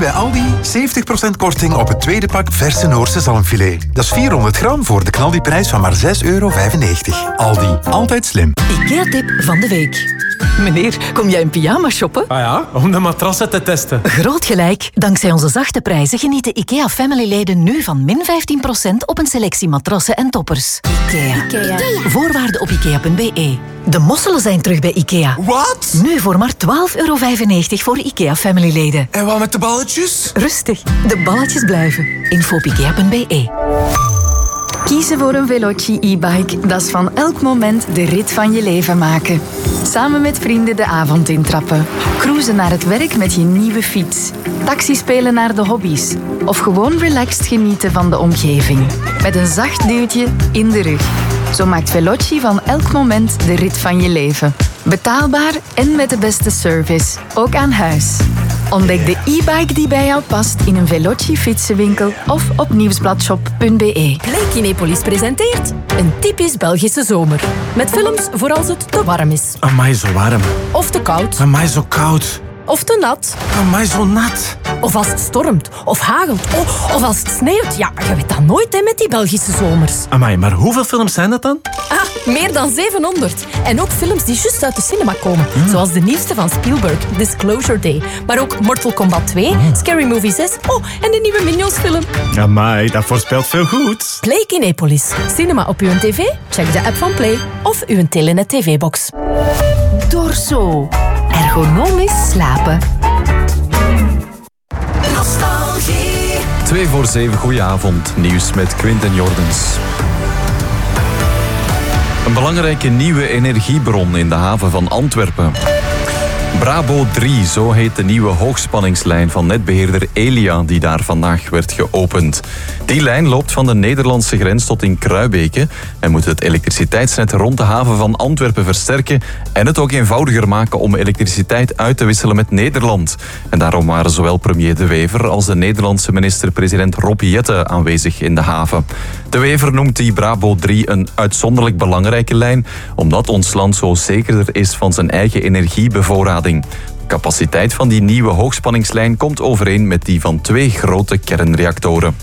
bij Aldi 70% korting op het tweede pak verse Noorse zalmfilet. Dat is 400 gram voor de knaldiprijs van maar €6,95. Aldi, altijd slim. IKEA-tip van de week. Meneer, kom jij in pyjama shoppen? Ah ja, om de matrassen te testen. Groot gelijk. Dankzij onze zachte prijzen genieten IKEA Family-leden nu van min 15% op een selectie matrassen en toppers. IKEA. Voorwaarden op IKEA.be. De mosselen zijn terug bij IKEA. Wat? Nu voor maar €12,95 voor IKEA Family-leden. En wat met de balletjes? Rustig, de balletjes blijven. Info op IKEA.be. Kiezen voor een Veloci e-bike, dat is van elk moment de rit van je leven maken. Samen met vrienden de avond intrappen. Cruisen naar het werk met je nieuwe fiets. Taxi spelen naar de hobby's. Of gewoon relaxed genieten van de omgeving. Met een zacht duwtje in de rug. Zo maakt Veloci van elk moment de rit van je leven. Betaalbaar en met de beste service. Ook aan huis. Ontdek de e-bike die bij jou past in een Veloci fietsenwinkel of op nieuwsbladshop.be. Play Kinepolis presenteert een typisch Belgische zomer. Met films voor als het te warm is. Amai, zo warm. Of te koud. Amai, zo koud. Of te nat. Amai, zo nat. Of als het stormt. Of hagelt. Of als het sneeuwt. Ja, je weet dat nooit hè, met die Belgische zomers. Amai, maar hoeveel films zijn dat dan? Meer dan 700. En ook films die juist uit de cinema komen. Zoals de nieuwste van Spielberg, Disclosure Day. Maar ook Mortal Kombat 2, Scary Movie 6. Oh, en de nieuwe Minions film. Amai, dat voorspelt veel goed. Play Kinepolis. Cinema op uw tv? Check de app van Play. Of uw Telenet TV-box. Dorso. Ergonomisch slapen. Nostalgie. 2 voor 7, goedenavond. Nieuws met Quinten Jordens. Een belangrijke nieuwe energiebron in de haven van Antwerpen. Brabo 3, zo heet de nieuwe hoogspanningslijn van netbeheerder Elia, die daar vandaag werd geopend. Die lijn loopt van de Nederlandse grens tot in Kruibeke en moet het elektriciteitsnet rond de haven van Antwerpen versterken en het ook eenvoudiger maken om elektriciteit uit te wisselen met Nederland. En daarom waren zowel premier De Wever als de Nederlandse minister-president Rob Jetten aanwezig in de haven. De Wever noemt die Brabo 3 een uitzonderlijk belangrijke lijn, omdat ons land zo zekerder is van zijn eigen energiebevoorrading. De capaciteit van die nieuwe hoogspanningslijn komt overeen met die van 2 grote kernreactoren.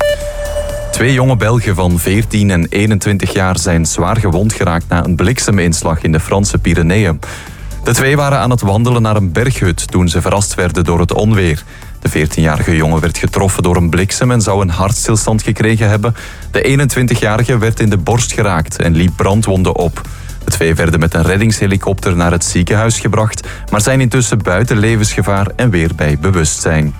2 jonge Belgen van 14 en 21 jaar zijn zwaar gewond geraakt na een blikseminslag in de Franse Pyreneeën. De 2 waren aan het wandelen naar een berghut toen ze verrast werden door het onweer. De 14-jarige jongen werd getroffen door een bliksem en zou een hartstilstand gekregen hebben. De 21-jarige werd in de borst geraakt en liep brandwonden op. De 2 werden met een reddingshelikopter naar het ziekenhuis gebracht, maar zijn intussen buiten levensgevaar en weer bij bewustzijn.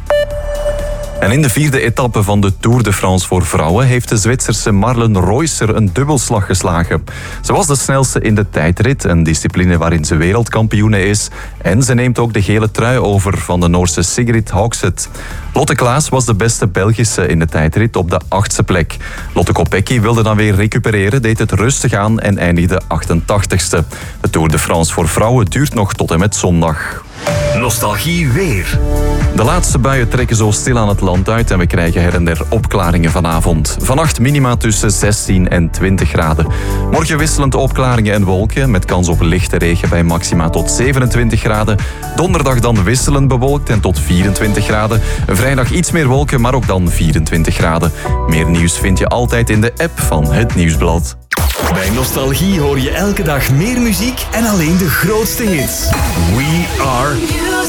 En in de 4e etappe van de Tour de France voor vrouwen heeft de Zwitserse Marlen Reusser een dubbelslag geslagen. Ze was de snelste in de tijdrit, een discipline waarin ze wereldkampioene is. En ze neemt ook de gele trui over van de Noorse Sigrid Haugseth. Lotte Klaas was de beste Belgische in de tijdrit op de 8e plek. Lotte Kopecky wilde dan weer recupereren, deed het rustig aan en eindigde 88ste. De Tour de France voor vrouwen duurt nog tot en met zondag. Nostalgie weer. De laatste buien trekken zo stil aan het land uit en we krijgen her en der opklaringen vanavond. Vannacht minima tussen 16 en 20 graden. Morgen wisselend opklaringen en wolken met kans op lichte regen bij maxima tot 27 graden. Donderdag dan wisselend bewolkt en tot 24 graden. Vrijdag iets meer wolken, maar ook dan 24 graden. Meer nieuws vind je altijd in de app van Het Nieuwsblad. Bij Nostalgie hoor je elke dag meer muziek en alleen de grootste hits. We are